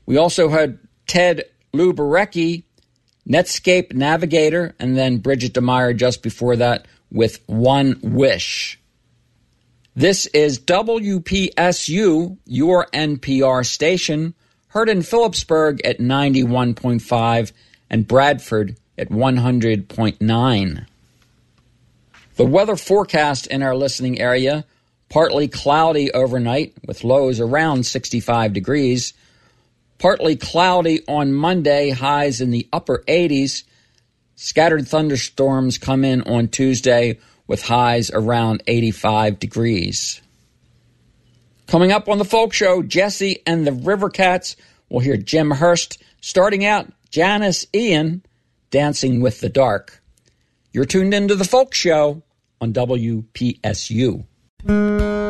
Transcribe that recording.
We also had Ted Luberecki, Netscape Navigator, and then Bridget DeMeyer just before that with One Wish. This is WPSU, your NPR station, heard in Phillipsburg at 91.5 and Bradford at 100.9. The weather forecast in our listening area, partly cloudy overnight with lows around 65 degrees. Partly cloudy on Monday, highs in the upper 80s. Scattered thunderstorms come in on Tuesday with highs around 85 degrees. Coming up on the Folk Show, Jesse and the River Cats. We'll hear Jim Hurst. Starting out, Janice Ian, Dancing with the Dark. You're tuned into the Folk Show on WPSU.